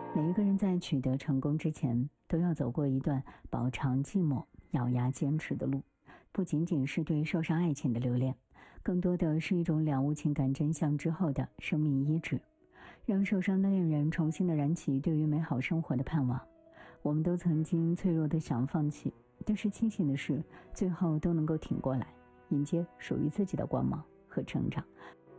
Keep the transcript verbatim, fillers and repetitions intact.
每一个人在取得成功之前，都要走过一段饱尝寂寞、咬牙坚持的路，不仅仅是对受伤爱情的留恋，更多的是一种了悟情感真相之后的生命医治，让受伤的恋人重新的燃起对于美好生活的盼望。我们都曾经脆弱的想放弃，但是庆幸的是，最后都能够挺过来，迎接属于自己的光芒和成长。